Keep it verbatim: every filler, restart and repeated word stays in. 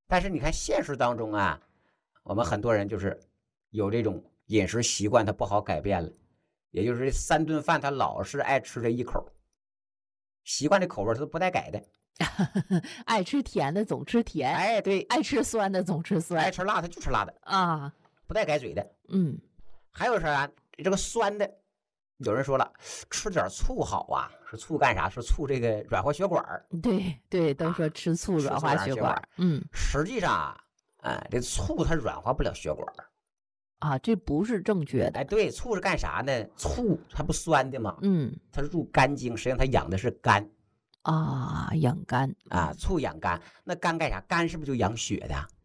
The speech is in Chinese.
但是你看现实当中啊，我们很多人就是有这种饮食习惯，他不好改变了，也就是这三顿饭他老是爱吃这一口，习惯的口味他都不带改的。 爱吃甜的总吃甜， 哎，对， 爱吃酸的总吃酸， 爱吃辣他就吃辣的啊， 不带改嘴的。 嗯， 还有啥、啊？这个酸的，有人说了，吃点醋好啊，是醋干啥？是醋这个软化血管。 对对，都说吃醋软化血管。啊、嗯， 实际上啊，哎，这醋它软化不了血管。 啊，这不是正确的。 哎，对，醋是干啥呢？醋它不酸的吗？ 嗯， 它入肝经，实际上它养的是肝。 啊，养肝啊，醋养肝，那肝干啥？肝是不是就养血的？